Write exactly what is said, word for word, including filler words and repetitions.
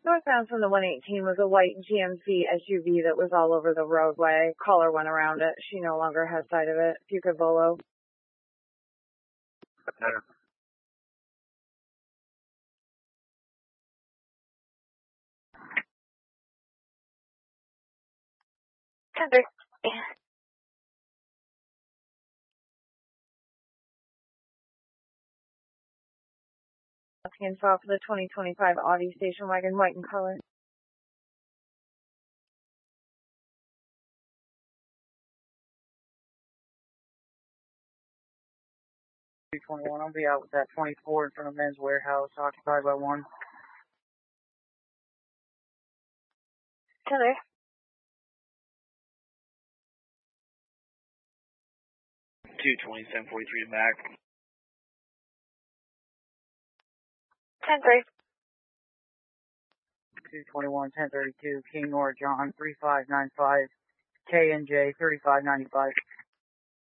Northbound from the one eighteen was a white G M C S U V that was all over the roadway. Caller went around it. She no longer has sight of it. If you could Volo. Tender. Looking for the twenty twenty-five Audi station wagon, white in color. two twenty-one, I'll be out with that twenty-four in front of Men's Warehouse, occupied by one. Tender. two twenty, seven forty-three to Mac. ten three. two twenty-one, ten thirty-two, King Nora John, three five nine five, K N J, thirty-five ninety-five.